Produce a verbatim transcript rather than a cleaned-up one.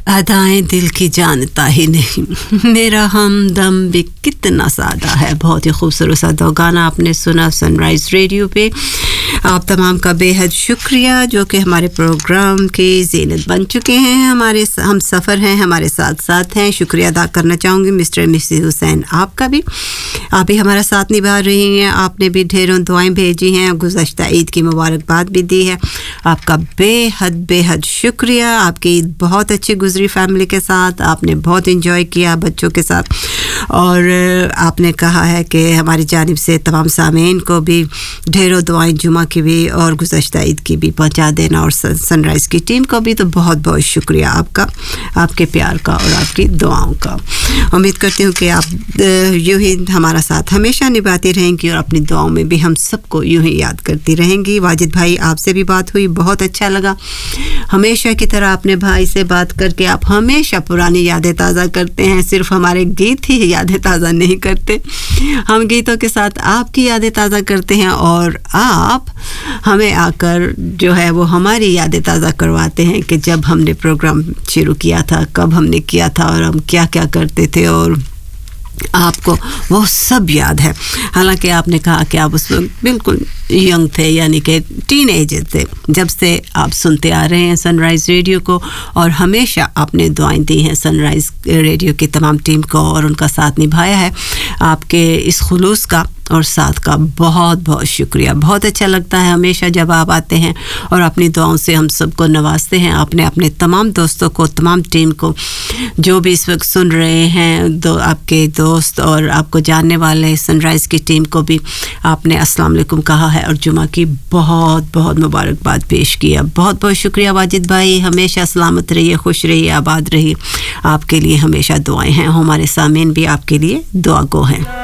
अदाएं दिल की जानता ही नहीं, मेरा हमदम भी कितना सादा है। बहुत ही खूबसूरत सा दो गाना आपने सुना सनराइज़ रेडियो पे। आप तमाम का बेहद शुक्रिया जो कि हमारे प्रोग्राम की ज़ीनत बन चुके हैं, हमारे हम सफ़र हैं, हमारे साथ साथ हैं। शुक्रिया अदा करना चाहूँगी मिस्टर मिसेस हुसैन आपका भी, आप भी हमारा साथ निभा रही हैं। आपने भी ढेरों दुआएं भेजी हैं, गुज़श्ता ईद की मुबारकबाद भी दी है। आपका बेहद बेहद शुक्रिया। आपकी ईद बहुत अच्छी गुजरी फैमिली के साथ, आपने बहुत एंजॉय किया बच्चों के साथ, और आपने कहा है कि हमारी जानिब से तमाम सामीन को भी ढेरों दुआएं जुमा की भी और गुज़श्ता ईद की भी पहुंचा देना, और सनराइज़ की टीम को भी तो बहुत बहुत शुक्रिया आपका, आपके प्यार का और आपकी दुआओं का। उम्मीद करती हूँ कि आप यूँ ही हमारा साथ हमेशा निभाती रहेंगी और अपनी दुआओं में भी हम सबको यूँ ही याद करती रहेंगी। वाजिद भाई आपसे भी बात हुई, बहुत अच्छा लगा। हमेशा की तरह अपने भाई से बात करके आप हमेशा पुरानी यादें ताज़ा करते हैं, सिर्फ हमारे गीत ही यादें ताज़ा नहीं करते, हम गीतों के साथ आपकी यादें ताज़ा करते हैं, और आप हमें आकर जो है वो हमारी यादें ताज़ा करवाते हैं कि जब हमने प्रोग्राम शुरू किया था, कब हमने किया था और हम क्या क्या करते थे, और आपको वो सब याद है। हालांकि आपने कहा कि आप उस वक्त बिल्कुल यंग थे, यानी कि टीन एजर थे, जब से आप सुनते आ रहे हैं सनराइज़ रेडियो को, और हमेशा आपने दुआएं दी हैं सनराइज़ रेडियो की तमाम टीम को और उनका साथ निभाया है। आपके इस खुलूस का और साथ का बहुत बहुत शुक्रिया। बहुत अच्छा लगता है हमेशा जब आप आते हैं और अपनी दुआओं से हम सबको नवाजते हैं। आपने अपने तमाम दोस्तों को, तमाम टीम को, जो भी इस वक्त सुन रहे हैं, दो आपके दोस्त और आपको जानने वाले सनराइज़ की टीम को भी आपने अस्सलाम वालेकुम कहा है और जुमा की बहुत बहुत मुबारकबाद पेश किया। बहुत बहुत शुक्रिया वाजिद भाई, हमेशा सलामत रहिए, खुश रहिए, आबाद रहिए। आपके लिए हमेशा दुआएं हैं, हमारे सामीन भी आपके लिए दुआ गो हैं।